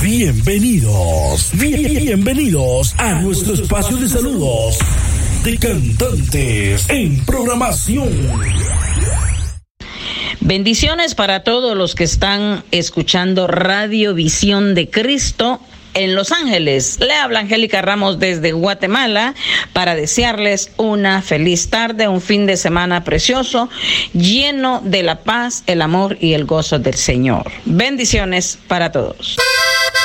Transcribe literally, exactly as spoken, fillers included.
Bienvenidos, bienvenidos a nuestro espacio de saludos de cantantes en programación. Bendiciones para todos los que están escuchando Radio Visión de Cristo en Los Ángeles. Le habla Angélica Ramos desde Guatemala para desearles una feliz tarde, un fin de semana precioso, lleno de la paz, el amor y el gozo del Señor. Bendiciones para todos.